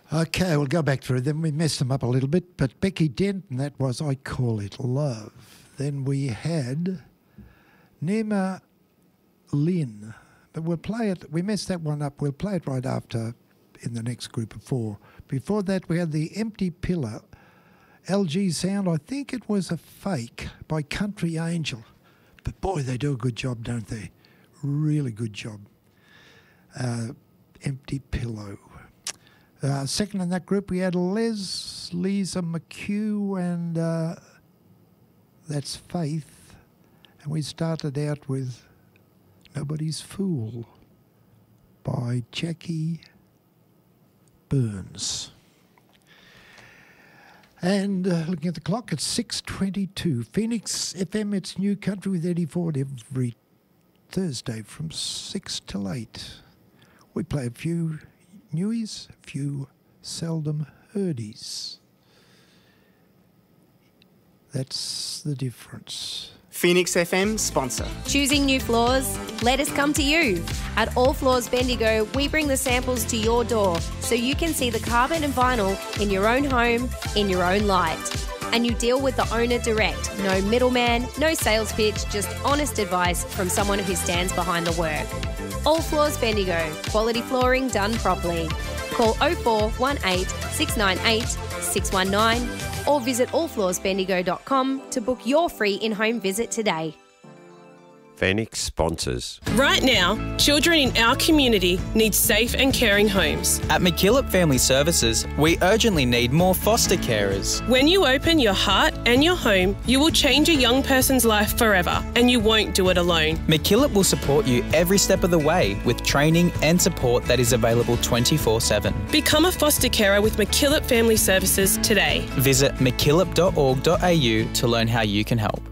Okay, we'll go back through them. We messed them up a little bit, but Becky Dent, and that was I Call It Love. Then we had Nema Lynn, but we'll play it. We messed that one up. We'll play it right after in the next group of four. Before that, we had The Empty Pillar, LG Sound. I think it was a fake by Country Angel. But boy, they do a good job, don't they? Really good job. Empty Pillow. Second in that group, we had Lisa McHugh, and that's Faith. And we started out with Nobody's Fool by Jackie Burns. And looking at the clock, it's 6:22. Phoenix FM, it's New Country with Eddie Ford every Thursday from 6 till 8. We play a few newies, a few seldom heardies. That's the difference. Phoenix FM sponsor. Choosing new floors? Let us come to you. At All Floors Bendigo, we bring the samples to your door so you can see the carpet and vinyl in your own home, in your own light. And you deal with the owner direct. No middleman, no sales pitch, just honest advice from someone who stands behind the work. All Floors Bendigo, quality flooring done properly. Call 0418 698 619 or visit allfloorsbendigo.com to book your free in-home visit today. Phoenix sponsors. Right now, children in our community need safe and caring homes. At McKillop Family Services, we urgently need more foster carers. When you open your heart and your home, you will change a young person's life forever, and you won't do it alone. McKillop will support you every step of the way with training and support that is available 24/7. Become a foster carer with McKillop Family Services today. Visit mckillop.org.au to learn how you can help.